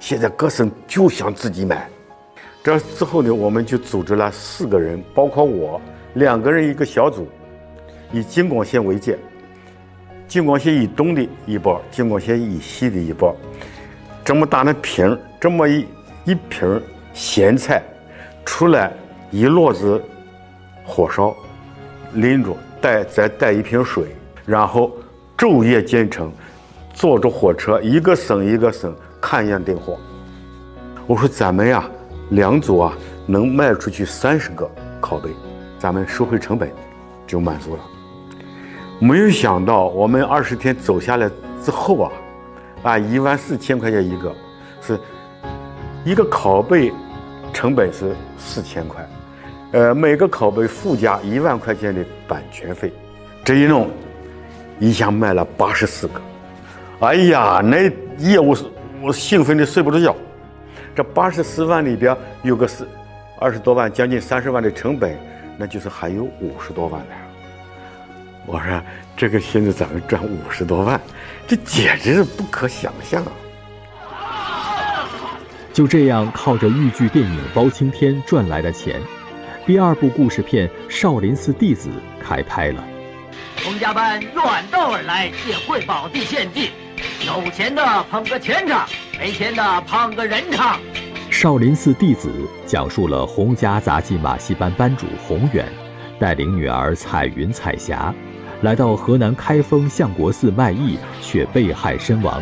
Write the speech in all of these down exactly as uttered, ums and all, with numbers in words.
现在各省就想自己买。这之后呢，我们就组织了四个人，包括我，两个人一个小组，以京广线为界，京广线以东的一波，京广线以西的一波，这么大的瓶，这么一一瓶咸菜，出来一摞子火烧，拎着带再带一瓶水，然后昼夜兼程，坐着火车一个省一个省看样订货。我说咱们呀，两组啊能卖出去三十个拷贝，咱们收回成本就满足了。没有想到我们二十天走下来之后啊，啊一万四千块钱一个，是一个拷贝成本是四千块，呃每个拷贝附加一万块钱的版权费，这一弄一下卖了八十四个。哎呀，那业务我兴奋的睡不着觉。这八十四万里边有个是二十多万，将近三十万的成本，那就是还有五十多万的。我说这个现在咱们赚五十多万，这简直是不可想象啊！ 就这样靠着豫剧电影《包青天》赚来的钱，第二部故事片《少林寺弟子》开拍了。 洪家班远道而来，谢贵宝地献计，有钱的捧个钱场，没钱的捧个人场。 少林寺弟子讲述了洪家杂技马戏班班主洪远带领女儿彩云、彩霞来到河南开封相国寺卖艺，却被害身亡。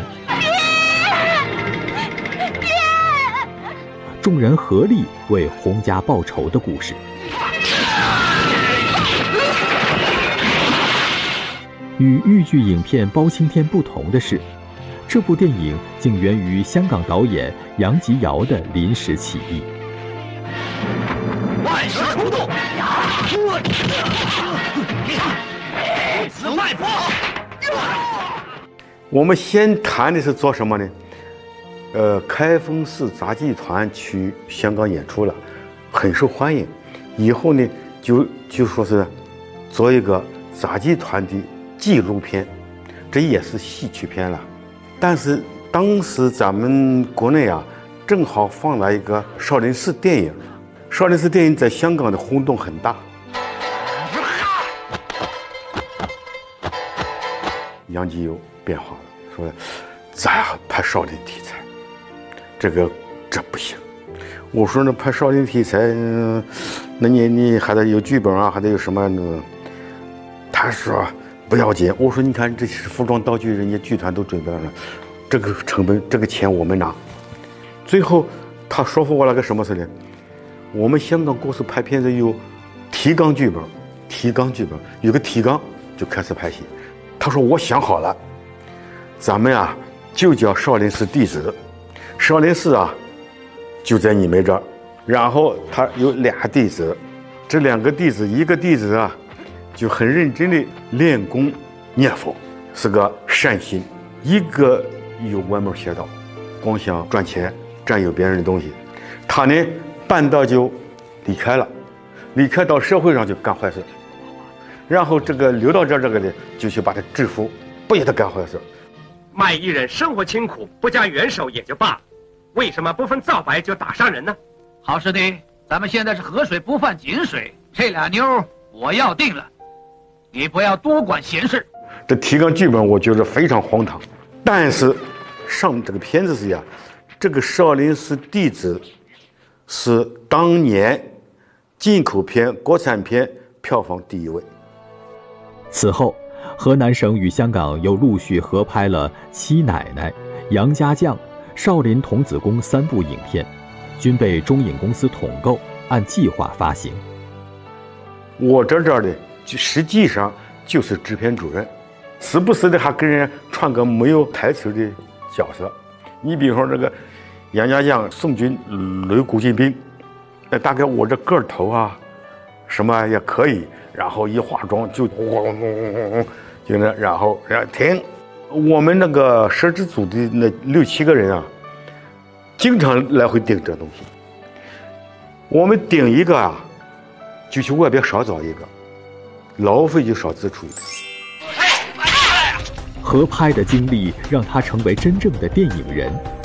众人合力为洪家报仇的故事。与豫剧影片《包青天》不同的是，这部电影竟源于香港导演杨吉尧的临时起意。 万事出动，此脉搏。 我们先谈的是做什么呢？呃，开封市杂技团去香港演出了，很受欢迎。以后呢，就就说是做一个杂技团的纪录片，这也是戏曲片了。但是当时咱们国内啊，正好放了一个少林寺电影，少林寺电影在香港的轰动很大。杨吉友变化了，说咱要拍少林题材，这个这不行。我说那拍少林题材，嗯、那你你还得有剧本啊，还得有什么呢？他说不要紧。我说你看这是服装道具，人家剧团都准备了，这个成本这个钱我们拿。最后他说服我了个什么事呢？我们香港公司拍片子有提纲剧本，提纲剧本有个提纲就开始拍戏。他说我想好了，咱们啊就叫少林寺弟子，少林寺啊就在你们这儿，然后他有俩弟子，这两个弟子，一个弟子啊就很认真的练功念佛，是个善心；一个有歪门邪道，光想赚钱，占有别人的东西。他呢半道就离开了，离开到社会上就干坏事，然后这个留到这儿这个呢就去把他制服，不给他干坏事。 卖艺人生活清苦，不加援手也就罢了，为什么不分皂白就打伤人呢？ 好师弟，咱们现在是河水不犯井水，这俩妞我要定了，你不要多管闲事。 这提纲剧本我觉得非常荒唐，但是上这个片子是呀，这个少林寺弟子是当年进口片、国产片票房第一位。 此后，河南省与香港又陆续合拍了《七奶奶》《杨家将》《少林童子功》三部影片，均被中影公司统购，按计划发行。 我这这儿的实际上就是制片主任，时不时的还跟人串个没有台词的角色。你比如说这个杨家将宋军擂古进兵，那大概我这个头啊什么也可以，然后一化妆就轰轰轰轰轰就那，然后然后停。我们那个摄制组的那六七个人啊，经常来回顶这东西。我们顶一个啊，就去外边少找一个，劳费就少支出一个。 合拍的经历让他成为真正的电影人。